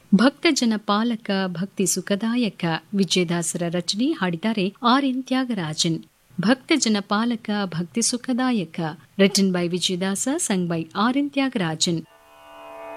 ಭಕ್ತಜನ ಪಾಲಕ ಭಕ್ತಿ ಸುಖದಾಯಕ ವಿಜಯದಾಸರ ರಚನೆ ಹಾಡಿದ್ದಾರೆ ಆರ್.ಎನ್. ತ್ಯಾಗರಾಜನ್. ಭಕ್ತಜನ ಪಾಲಕ ಭಕ್ತಿ ಸುಖದಾಯಕ written by Vijayadasa, sung by R N. Thyagarajan.